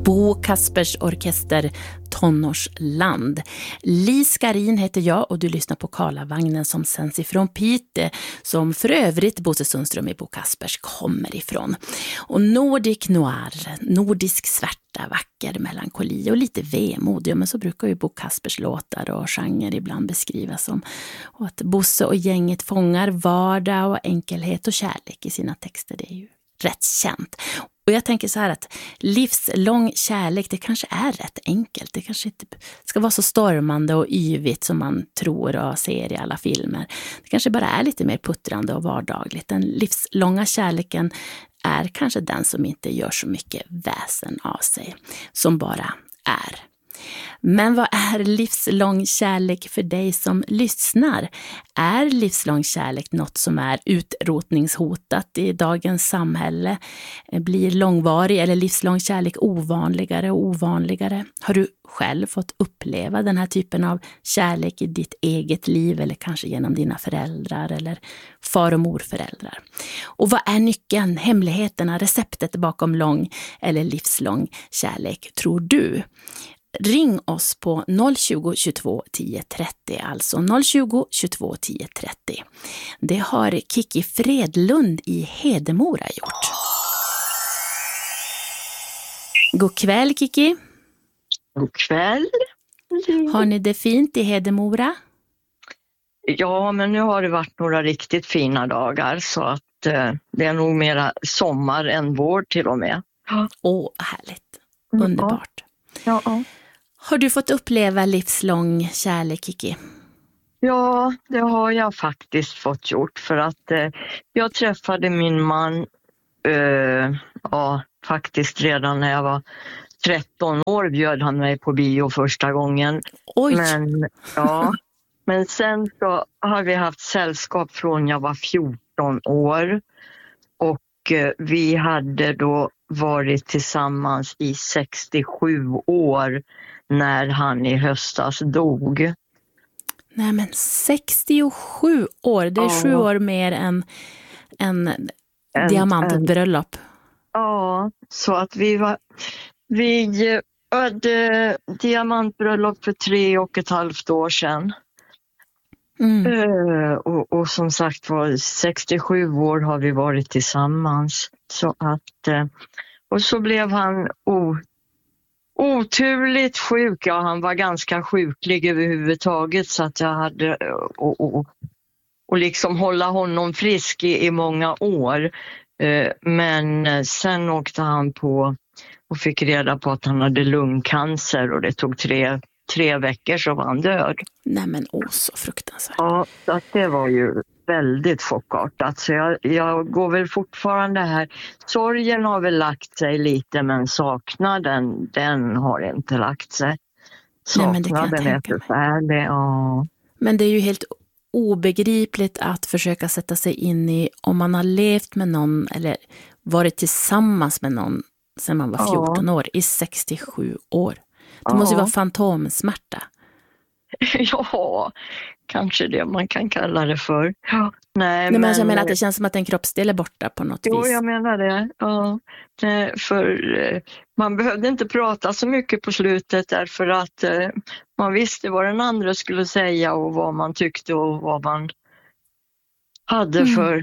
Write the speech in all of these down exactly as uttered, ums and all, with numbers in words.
Bo Kaspers Orkester Tonårsland. Li Skarin heter jag och du lyssnar på Karlavagnen som sänds ifrån Pite, som för övrigt Bosse Sundström i Bo Kaspers kommer ifrån. Och Nordic Noir, nordisk svärta, vacker melankoli och lite vemod. Ja, men så brukar ju Bo Kaspers låtar och genre ibland beskrivas som. Och att Bosse och gänget fångar vardag och enkelhet och kärlek i sina texter, det är ju rätt känt. Och jag tänker så här att livslång kärlek, det kanske är rätt enkelt. Det kanske inte ska vara så stormande och yvigt som man tror och ser i alla filmer. Det kanske bara är lite mer puttrande och vardagligt. Den livslånga kärleken är kanske den som inte gör så mycket väsen av sig, som bara är. Men vad är livslång kärlek för dig som lyssnar? Är livslång kärlek något som är utrotningshotat i dagens samhälle? Blir långvarig eller livslång kärlek ovanligare och ovanligare? Har du själv fått uppleva den här typen av kärlek i ditt eget liv eller kanske genom dina föräldrar eller far- och morföräldrar? Och vad är nyckeln, hemligheterna, receptet bakom lång eller livslång kärlek, tror du? Ring oss på noll tjugo, tjugotvå, tio, trettio, alltså noll tjugo, tjugotvå, tio, trettio. Det har Kiki Fredlund i Hedemora gjort. God kväll, Kiki. God kväll. Har ni det fint i Hedemora? Ja, men nu har det varit några riktigt fina dagar så att eh, det är nog mera sommar än vår till och med. Åh, oh, härligt. Underbart. Ja, ja. Har du fått uppleva livslång kärlek, Kiki? Ja, det har jag faktiskt fått gjort för att eh, jag träffade min man eh, ja, faktiskt redan när jag var tretton år bjöd han mig på bio första gången. Oj! Men, ja, men sen så har vi haft sällskap från jag var fjorton år och eh, vi hade då varit tillsammans i sextiosju år när han i höstas dog. Nej, men sextiosju år, det är ja. sju år mer än en, en diamantbröllop. Ja, så att vi var vi hade diamantbröllop för tre och ett halvt år sedan. Mm. Uh, och, och som sagt var sextiosju år har vi varit tillsammans. Så att, uh, och så blev han o, oturligt sjuk. Ja, han var ganska sjuklig överhuvudtaget så att jag hade och, och, och liksom hålla honom frisk i, i många år. Uh, men sen åkte han på och fick reda på att han hade lungcancer och det tog tre Tre veckor så var han död. Nej men åh, så fruktansvärt. Ja, så att det var ju väldigt chockartat. Så jag, jag går väl fortfarande här. Sorgen har väl lagt sig lite men saknaden, den har inte lagt sig. Saknaden Nej, är förfärlig, ja. Men det är ju helt obegripligt att försöka sätta sig in i om man har levt med någon eller varit tillsammans med någon sedan man var fjorton ja. år i sextiosju år. Det måste ju vara fantomsmärta. Ja, kanske det man kan kalla det för. Ja. Nej, Nej, men jag menar att det känns som att en kroppsdel är borta på något jo, vis. Jo, jag menar det. Ja. Nej, för man behövde inte prata så mycket på slutet därför att eh, man visste vad den andra skulle säga och vad man tyckte och vad man hade mm. för.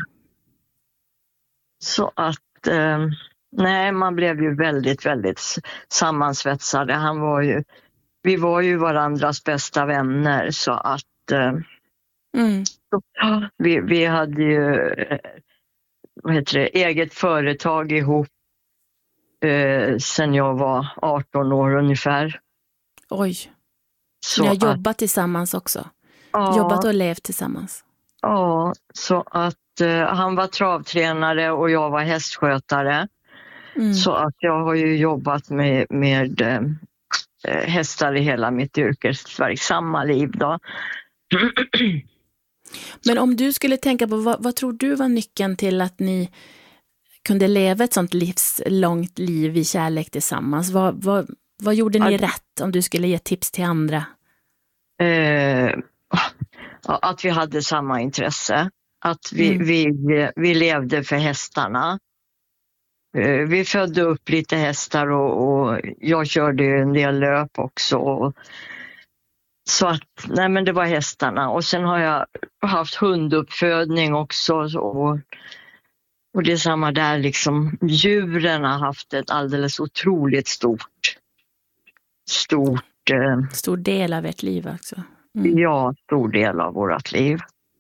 Så att... Eh, Nej, man blev ju väldigt, väldigt sammansvetsade. Han var ju, vi var ju varandras bästa vänner så att eh, mm. så, vi, vi hade ju eh, vad heter det, eget företag ihop eh, sen jag var arton år ungefär. Oj, så ni har att, jobbat tillsammans också? Ja, jobbat och levt tillsammans? Ja, så att eh, han var travtränare och jag var hästskötare. Mm. Så att jag har ju jobbat med, med äh, hästar i hela mitt yrkesverksamma liv då. Men om du skulle tänka på, vad, vad tror du var nyckeln till att ni kunde leva ett sånt livslångt liv i kärlek tillsammans? Vad, vad, vad gjorde ni att, rätt om du skulle ge tips till andra? Eh, att vi hade samma intresse. Att vi, mm. vi, vi levde för hästarna. Vi födde upp lite hästar och, och jag körde en del löp också. Och, så att, nej men det var hästarna. Och sen har jag haft hunduppfödning också. Och, och det är samma där liksom. Djuren har haft ett alldeles otroligt stort, stort... Eh, stor del av ert liv också. Mm. Ja, stor del av vårt liv.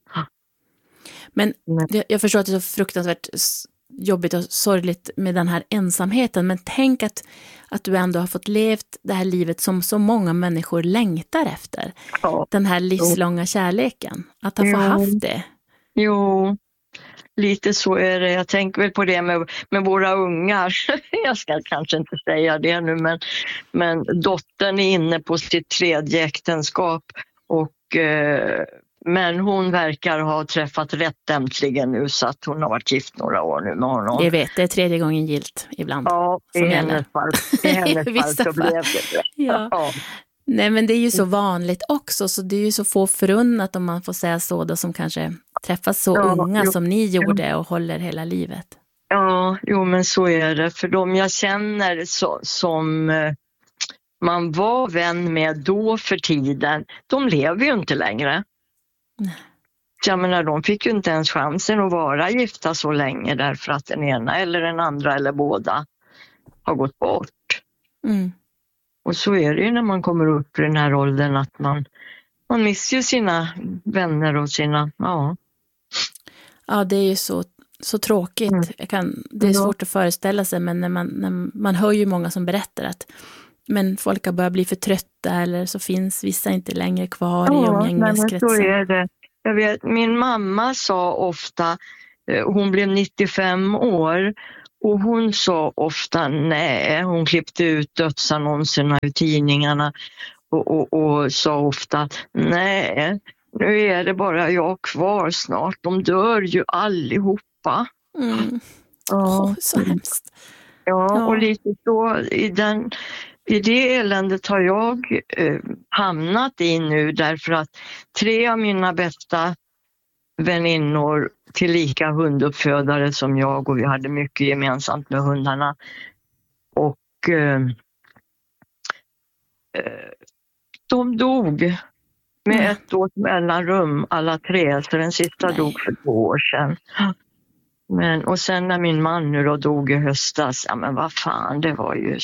Men jag förstår att det är så fruktansvärt jobbigt och sorgligt med den här ensamheten. Men tänk att, att du ändå har fått levt det här livet som så många människor längtar efter. Ja. Den här livslånga kärleken. Att ha jo. fått haft det. Jo, lite så är det. Jag tänker väl på det med, med våra ungar. Jag ska kanske inte säga det nu. Men, men dottern är inne på sitt tredje äktenskap. Och... Eh, Men hon verkar ha träffat rätt äntligen nu, så att hon har varit gift några år nu med honom. Jag vet, det är tredje gången gilt ibland. Ja, i hennes fall, i hennes fall så blev det det. Ja. Ja. Nej, men det är ju så vanligt också, så det är ju så få förunnat om man får säga så då, som kanske träffas så ja, unga jo. som ni gjorde och håller hela livet. Ja, jo men så är det. För de jag känner så, som man var vän med då för tiden, de lever ju inte längre. Nej. Jag menar, de fick ju inte ens chansen att vara gifta så länge därför att den ena eller den andra eller båda har gått bort. Mm. Och så är det ju när man kommer upp i den här åldern att man, man missar ju sina vänner och sina, ja. Ja, det är ju så, så tråkigt. Mm. Jag kan, det är svårt att föreställa sig, men när man, när man hör ju många som berättar att men folk har börjat bli för trötta eller så finns vissa inte längre kvar ja, i umgängeskretsen. Så är det. Jag vet, min mamma sa ofta, hon blev nittiofem år och hon sa ofta nej. Hon klippte ut dödsannonserna i tidningarna och, och, och sa ofta nej, nu är det bara jag kvar snart. De dör ju allihopa. Mm. Ja. Oh, så hemskt. Ja, ja, och lite så i den... I det eländet har jag eh, hamnat i nu därför att tre av mina bästa väninnor tillika hunduppfödare som jag, och vi hade mycket gemensamt med hundarna. Och eh, de dog med mm. ett års mellanrum alla tre, så den sista Nej. dog för två år sedan. Men, och sen när min man nu då dog i höstas, ja men vad fan, det var ju...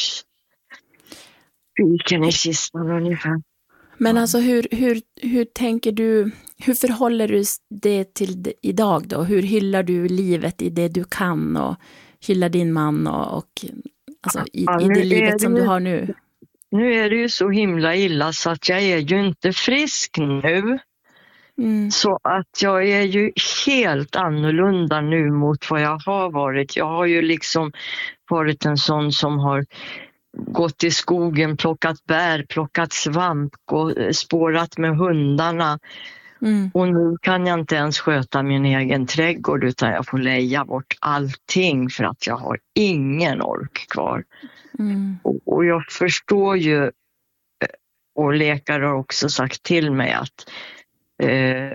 Vilken i kistan ungefär. Men alltså hur, hur, hur tänker du, hur förhåller du det till det idag då? Hur hyllar du livet i det du kan och hyllar din man och, och alltså i, ja, i det livet som det, du har nu? Nu är det ju så himla illa så att jag är ju inte frisk nu. Mm. Så att jag är ju helt annorlunda nu mot vad jag har varit. Jag har ju liksom varit en sån som har gått i skogen, plockat bär, plockat svamp och spårat med hundarna. Mm. Och nu kan jag inte ens sköta min egen trädgård utan jag får leja bort allting för att jag har ingen ork kvar. Mm. Och, och jag förstår ju, och läkare har också sagt till mig att eh,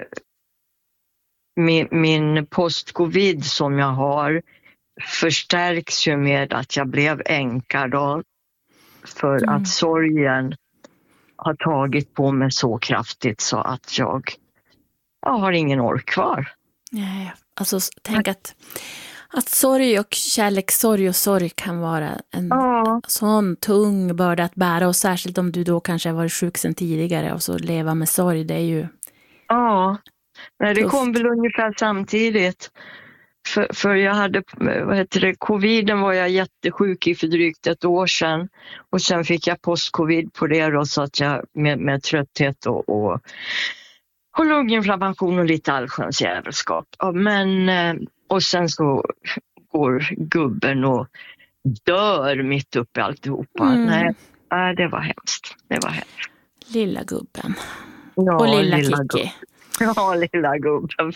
min, min post-covid som jag har förstärks ju med att jag blev änka då. För mm. att sorgen har tagit på mig så kraftigt så att jag, jag har ingen ork kvar. Nej, alltså tänk att, att sorg och kärlekssorg och sorg kan vara en ja. sån tung börda att bära. Och särskilt om du då kanske har varit sjuk sedan tidigare och så leva med sorg, det är ju... Ja, nej, det kom väl ungefär samtidigt. För, för jag hade, vad heter det, coviden var jag jättesjuk i för drygt ett år sedan. Och sen fick jag post-covid på det då, så att jag med, med trötthet och, och, och lunginflammation och lite allsköns jävelskap. Ja, men, och sen så går gubben och dör mitt upp i alltihopa. Mm. Nej, det var hemskt. Det var hemskt. Lilla gubben. Ja, och lilla, lilla Kiki. Gubben. Ja, lilla gubben.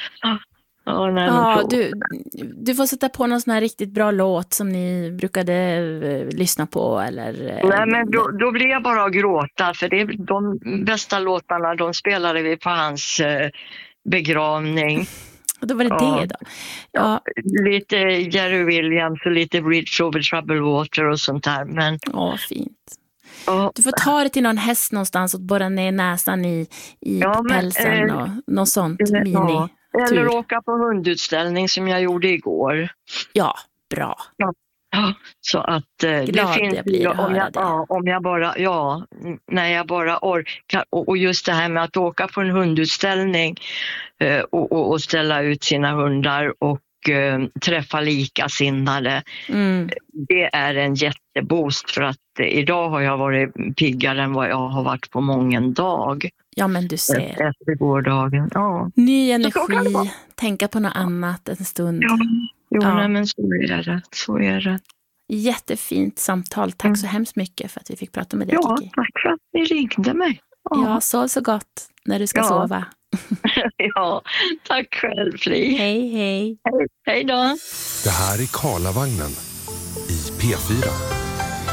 Ja, nej, ja du, du får sätta på någon sån här riktigt bra låt som ni brukade uh, lyssna på eller... Uh, nej, men då, då blir jag bara att gråta för det är de bästa låtarna, de spelade vi på hans uh, begravning. Och då var det Ja. det då. Ja. Ja, lite Jerry Williams och lite Bridge over Troubled Water och sånt där. Men, Åh, fint. ja. Du får ta det till någon häst någonstans och borra ner näsan i, i Ja, men, pälsen eh, och något sånt ja. mini. Eller åka på hundutställning som jag gjorde igår. Ja, bra. Ja. Ja, så att eh, Glad det finns jag blir att om höra jag, det. ja, om jag bara, ja, när jag bara orkar. Och, och just det här med att åka på en hundutställning eh, och, och, och ställa ut sina hundar och eh, träffa likasinnade. Mm. Det är en jätteboost för att eh, idag har jag varit piggare än vad jag har varit på mången dag. Ja, men du ser. Efter gårdagen, ja. Ny Så kan det vara. energi, tänka på något annat en stund. Ja, jo, Ja. nej, men så är det. Så är det. Jättefint samtal. Tack Mm. så hemskt mycket för att vi fick prata med dig, Ja, Kiki. tack för att ni ringde mig. Ja, sov så gott när du ska Ja. sova. Ja, tack själv, Fri. Hej, hej. Hej då. Det här är Karlavagnen i P fyra.